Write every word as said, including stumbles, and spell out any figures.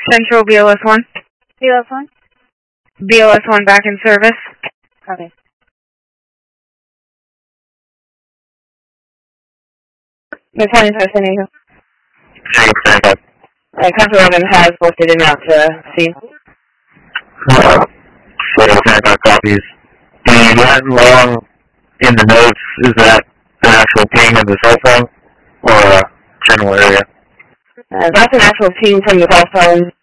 Central B L S one. B L S one? B L S one back in service. Copy. The twenty first San Diego. James Franco. Uh, Country Logan has listed him out to see. Uh, so Franco copies. The Latin long in the notes, is that the actual ping of the cell phone or a general area? Uh, that's an actual ping from the cell phone.